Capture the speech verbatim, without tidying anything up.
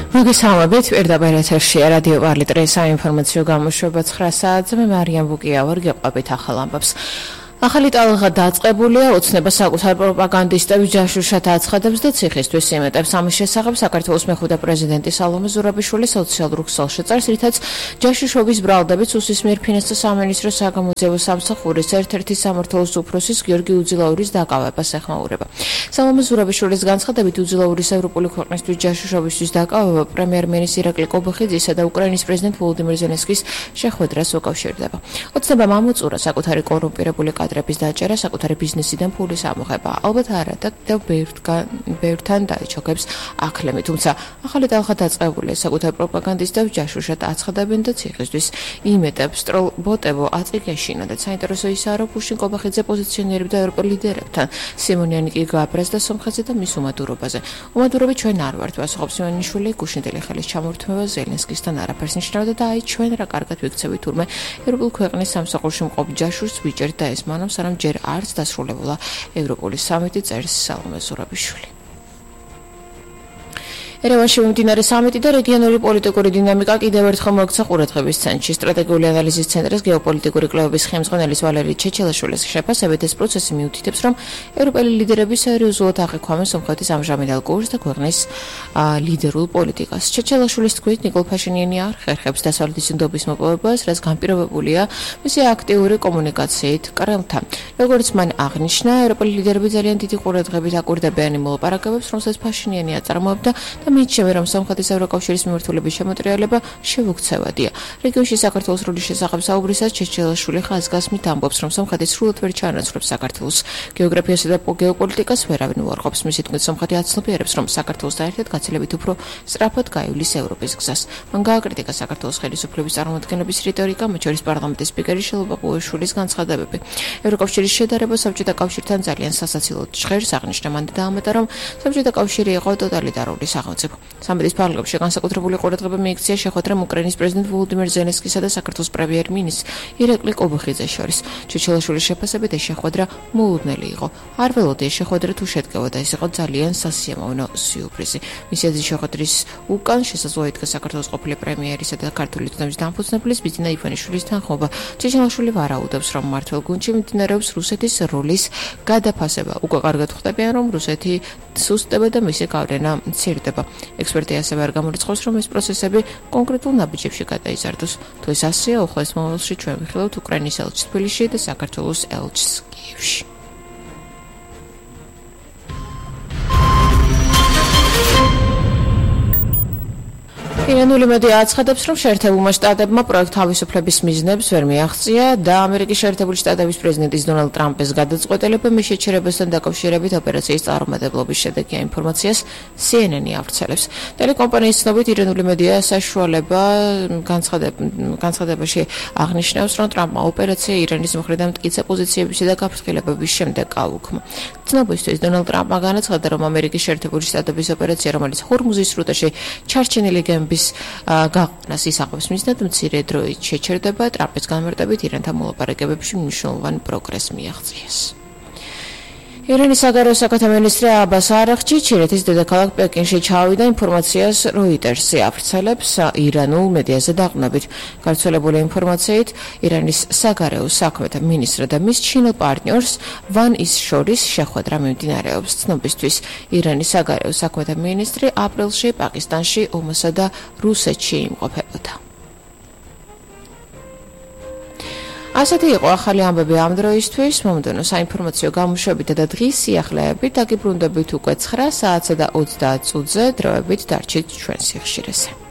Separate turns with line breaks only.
მოგესალმებით, პირდაპირ ეთერშია რადიო ვალიტრის საინფორმაციო გამოშვება ცხრა საათზე. მე მარიამ ბუკია ვარ, გეყვებით ახალ ამბებს. ახალი ტალღა დაწყებულია, ოცნება საკუთარ პროპაგანდისტების ჯაშუშად აცხადებს და ციხისთვის იმეტებს. ამის შესახებ საქართველოს მეხუთე პრეზიდენტი სალომე ზურაბიშვილი სოციალურ ქსელში წერს, რითაც ჯაშუშობის ბრალდებით სუსის მიერ ფინანსთა სამინისტროს საგამოძიებო სამსახურის ერთ-ერთი სამმართველოს უფროსის გიორგი უძილაურის დაკავებას ეხმაურება. სალომე ზურაბიშვილის განცხადებით, უძილაურის ევროპული ქვეყნისთვის ჯაშუშობისთვის დაკავება პრემიერ-მინისტრის ირაკლი კობახიძისა და უკრაინის პრეზიდენტ ვოლოდიმირ ზელენსკის შეხვედრას უკავშირდება. ოცნებამ ამოწურა საკუთარი კორუმპირებული კადრების დაჭერა, საკუთარი ბიზნესიდან ფულის ამოღება. ალბათ არა და ბევრთან დაიჩოქებს ახლემი, თუმცა ახალი ტალღა დაწყებულია, საკუთარ პროპაგანდისტებს ჯაშუშად აცხადებენ და ციხისთვის იმეტებს. სტროლბოტევო აწიგეშინა და საინტერესო ისაა, რომ პუშინ კობახიძე პოზიციონერებდა ევროპულ ლიდერებთან. სიმონიანი კი გააბრაზდა სომხეთზე და მის უმადურობაზე. უმადურობი ჩვენ არ ვართ, ვასუხობს სიმონიშვილი, გუშინდელი ხელის ჩამორთმევა ზელენსკისთან არაფერს ნიშნავდა და აი ჩვენ რა კარგად ვიქცევით, თურმე ევროპულ ქვეყნის სამსახურში მყოფ ჯაშუშს ვიჭერთ და ეს მანამ სანამ ჯერ არც დასრულებულა ევროპული სამიტი, წერს სალომე ზურაბიშვილი. ერევანში მიმდინარე სამიტი და რეგიონული პოლიტიკური დინამიკა კიდევ ერთხელ მოექცა ყურადღების ცენტრში. სტრატეგიული ანალიზის ცენტრის გეოპოლიტიკური კვლევების ხელმძღვანელის ვალერი ჩეჩელაშვილის შეფასებით ეს პროცესი მიუთითებს, რომ ევროპელი ლიდერები სერიოზულად აღიქვამენ სომხეთის ამჟამინდელ კურსს და ქვეყნის ლიდერულ პოლიტიკას. ჩეჩელაშვილის თქმით, ნიკოლ ფაშინიანი არ ხერხებს დასავლეთის ნდობის მოპოვებას, რაც განპირობებულია მისი აქტიური კომუნიკაციით კრემლთან. როგორც მან აღნიშნა, ევროპელი ლიდერები ძალიან დიდი ყურადღებით აკვირდებიან იმ მოლაპარაკებებს, რომელსაც ფაშინიანი აწარმოებდა და მიჩნევენ, რომ სომხეთის ევროკავშირის მიმართულების შემოტრიალება შევუქცევადია. რეგიონში საქართველოს როლის შესახებ საუბრისას ჩეჩელაშვილი ხაზგასმით ამბობს, რომ სომხეთი სრულად ვერ ჩაანაცვლებს საქართველოს გეოგრაფიასა და გეოპოლიტიკას ვერავინ უარყოფს. მისი თქმით, სომხეთი აცნობიერებს, რომ საქართველოსთან ერთად გაცილებით უფრო სწრაფად გაივლის ევროპის გზას. მან გააკრიტიკა საქართველოს ხელისუფლების წარმოადგენლობის რიტორიკა, მათ შორის პარლამენტის სპიკერი შელობა ყუეშვილის განცხადებები. ევროკავშირის შედარება საბჭოთა კავშირთან ძალიან სასაცილოდ ჟღერს, აღნიშნა მან და დაამატა, რომ საბჭოთა კავშირი იყო ტოტალიტარული სახელმწიფო. სამედის პარლამენტში განსაკუთრებული ყურადღება მიექცია შეხვედრამ უკრაინის პრეზიდენტ ვოლოდიმირ ზელენსკისა და საქართველოს პრემიერ-მინისტრ ირაკლი კობახიძეს შორის. ჩეჩელაშვილის შეფასებით ეს შეხვედრა მოულოდნელი იყო. არ ველოდი ეს შეხვედრა თუ შედგებოდა, ეს იყო ძალიან სასიამოვნო სიურპრიზი. მისი აზრით, შეხვედრის უკან შესაძლოა იდგა საქართველოს ყოფილი პრემიერისა და ქართული თემის დამფუძნებლის ბიძინა ივანიშვილის თანხმობა. ჩეჩელაშვილი ვარაუდობს, რომ მმართველ გუნდში მიმდინარეობს რუსეთის როლის გადაფასება. უკვე კარგად ხვდებიან, რომ რუსეთი სუსტდება და მისი გავლენა მცირდება. ექსპერტი ასევე არ გამორიცხავს, რომ ეს პროცესები კონკრეტულ ნაბიჯებში გადაიზარდოს. თუ ეს ასეა, უხლეს მომავალში ჩვენ ვიხილავთ უკრაინის ელჩს თბილისში და საქართველოს ელჩს კიევში. ირანული მედია აცხადებს, რომ შეერთებულმა შტატებმა პროექტ თავისუფლების მიზნებს ვერ მიაღწია და ამერიკის შეერთებული შტატების პრეზიდენტის დონალდ ტრამპის გადაწყვეტილება მის შეჩერებასთან დაკავშირებით ოპერაციის წარუმატებლობის შედეგია. ინფორმაციას C N N-ი ავრცელებს. ტელეკომპანიის ცნობით, ირანული მედია საშუალება განცხადებაში აღნიშნავს, რომ ტრამპმა ოპერაცია ირანის მხრიდან მტკიცე პოზიციებისა და გაფრთხილებების შემდეგ გაუქმა. ცნობისთვის დონალდ ტრამპმა განაცხადა, რომ ამერიკის შეერთებული შტატების ოპერაცია, რომელიც ჰორმუზის სრუტეში ჩარჩენილი გემების გაყვანას ისახავს მიზნად, მცირე დროით შეჩერდება. ტრამპის განმარტებით ირანთან მოლაპარაკებებში მნიშვნელოვანი პროგრესი მიაღწიეს. ირანის საგარეო საქმეთა მინისტრი აბას არაღჩი ჩინეთის დედაქალაქ პეკინში ჩავიდა. ინფორმაციას როიტერსი ავრცელებს ირანულ მედიაზე დაყრდნობით. გავრცელებული ინფორმაციით, ირანის საგარეო საქმეთა მინისტრ და მის ჩინელ პარტნიორს ვან ის შორის შეხვედრა მიმდინარეობს. ცნობისთვის, ირანის საგარეო საქმეთა მინისტრი აპრილში პაკისტანში, ომსა და რუსეთში იმყოფებოდა. ასეთი იყო ახალი ამბები ამ დროისთვის. მომდევნო საინფორმაციო გამოშვებითა და დღის სიახლეებით დაგიბრუნდებით უკვე ცხრა საათსა და ოცდაათ წუთზე. დროებით დარჩით ჩვენ სიხშირეზე.